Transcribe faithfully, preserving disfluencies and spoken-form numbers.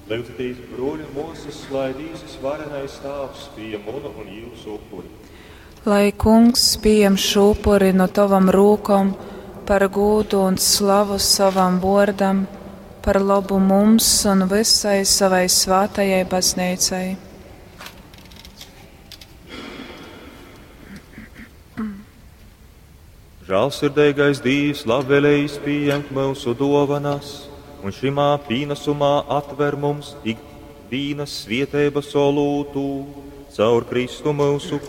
Lūdzatīs, broļi mūsus, lai Dīzes varenais tēvs pie muna un jūsu upuri. Lai kungs pieņem šūpuri no tavam rūkom par gūdu un slavu savam vārdam, par labu mums un visai savai svētajai baznīcai. Žēlsirdīgais Dievs, labvēlējis pieņemt mūsu dovanas, un šimā pīnasumā atver mums ikdienas svietības solūtu caur Kristu mūsu